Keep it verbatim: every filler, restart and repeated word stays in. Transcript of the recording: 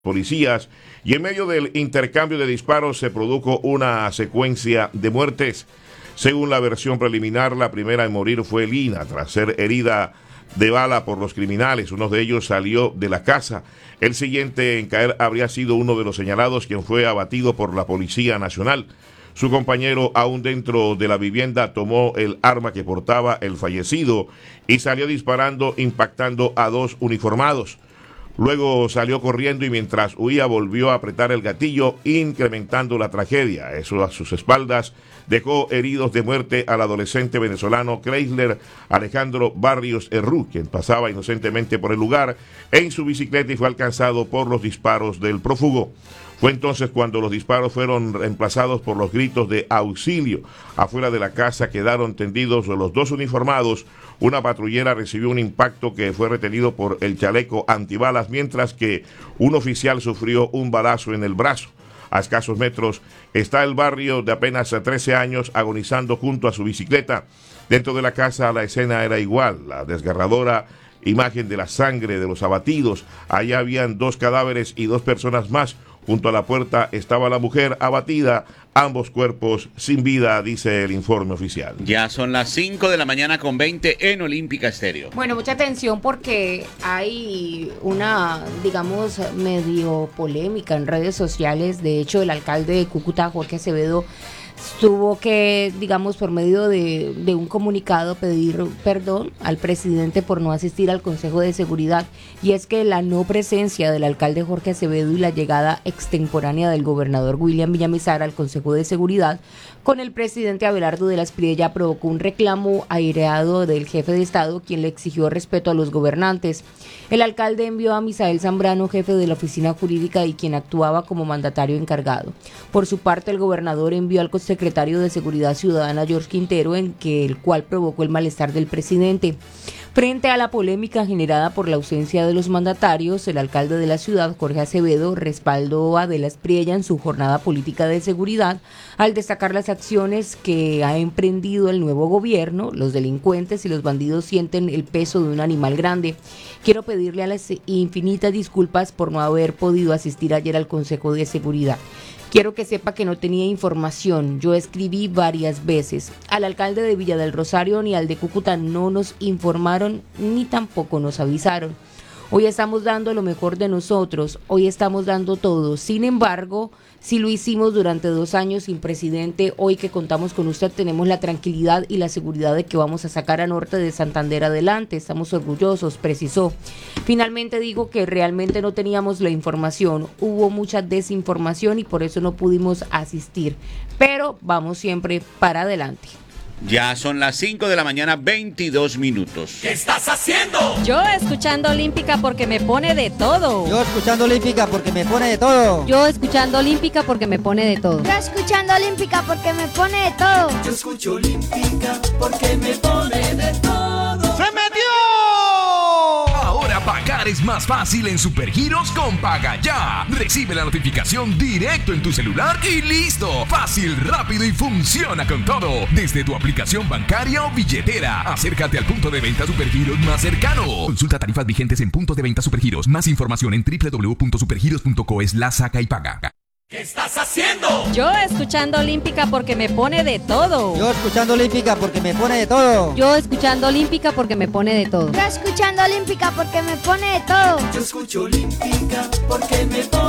policías, y en medio del intercambio de disparos se produjo una secuencia de muertes. Según la versión preliminar, la primera en morir fue Lina, tras ser herida de bala por los criminales. Uno de ellos salió de la casa. El siguiente en caer habría sido uno de los señalados, quien fue abatido por la Policía Nacional. Su compañero, aún dentro de la vivienda, tomó el arma que portaba el fallecido y salió disparando, impactando a dos uniformados. Luego salió corriendo y mientras huía volvió a apretar el gatillo, incrementando la tragedia. Eso a sus espaldas dejó heridos de muerte al adolescente venezolano Chrysler Alejandro Barrios Herrú, quien pasaba inocentemente por el lugar en su bicicleta y fue alcanzado por los disparos del prófugo. Fue entonces cuando los disparos fueron reemplazados por los gritos de auxilio. Afuera de la casa quedaron tendidos los dos uniformados. Una patrullera recibió un impacto que fue retenido por el chaleco antibalas, mientras que un oficial sufrió un balazo en el brazo. A escasos metros está el barrio de apenas trece años agonizando junto a su bicicleta. Dentro de la casa la escena era igual, la desgarradora imagen de la sangre de los abatidos. Allá habían dos cadáveres y dos personas más. Junto a la puerta estaba la mujer abatida, ambos cuerpos sin vida, dice el informe oficial. Ya son las cinco de la mañana con veinte en Olímpica Estéreo. Bueno, mucha atención porque hay una, digamos, medio polémica en redes sociales. De hecho, el alcalde de Cúcuta, Jorge Acevedo, tuvo que, digamos, por medio de, de un comunicado pedir perdón al presidente por no asistir al Consejo de Seguridad, y es que la no presencia del alcalde Jorge Acevedo y la llegada extemporánea del gobernador William Villamizar al Consejo de Seguridad con el presidente Abelardo de la Espriella provocó un reclamo aireado del jefe de Estado, quien le exigió respeto a los gobernantes. El alcalde envió a Misael Zambrano, jefe de la oficina jurídica y quien actuaba como mandatario encargado. Por su parte, el gobernador envió al secretario de Seguridad Ciudadana, George Quintero, en que el cual provocó el malestar del presidente. Frente a la polémica generada por la ausencia de los mandatarios, el alcalde de la ciudad, Jorge Acevedo, respaldó a de la Espriella en su jornada política de seguridad, al destacar las acciones que ha emprendido el nuevo gobierno. Los delincuentes y los bandidos sienten el peso de un animal grande. Quiero pedirle a las infinitas disculpas por no haber podido asistir ayer al Consejo de Seguridad. Quiero que sepa que no tenía información. Yo escribí varias veces. Al alcalde de Villa del Rosario ni al de Cúcuta no nos informaron ni tampoco nos avisaron. Hoy estamos dando lo mejor de nosotros, hoy estamos dando todo. Sin embargo, si lo hicimos durante dos años sin presidente, hoy que contamos con usted tenemos la tranquilidad y la seguridad de que vamos a sacar a Norte de Santander adelante. Estamos orgullosos, precisó. Finalmente digo que realmente no teníamos la información, hubo mucha desinformación y por eso no pudimos asistir, pero vamos siempre para adelante. Ya son las cinco de la mañana, veintidós minutos. ¿Qué estás haciendo? Yo escuchando Olímpica porque me pone de todo. Yo escuchando Olímpica porque me pone de todo. Yo escuchando Olímpica porque me pone de todo. Yo escuchando Olímpica porque me pone de todo. Yo escucho Olímpica porque me pone de todo. ¡Se metió! Ahora pagar es más fácil en Supergiros con Paga Ya. Recibe la notificación directo en tu celular y listo. Fácil, rápido y funciona con todo. Desde tu aplicación bancaria o billetera. Acércate al punto de venta Supergiros más cercano. Consulta tarifas vigentes en puntos de venta Supergiros. Más información en doble u doble u doble u punto supergiros punto co es la saca y paga. ¿Qué estás haciendo? Yo escuchando Olímpica porque me pone de todo. Yo escuchando Olímpica porque me pone de todo. Yo escuchando Olímpica porque me pone de todo. Yo escuchando Olímpica porque me pone de todo. Yo escucho Olímpica porque me pone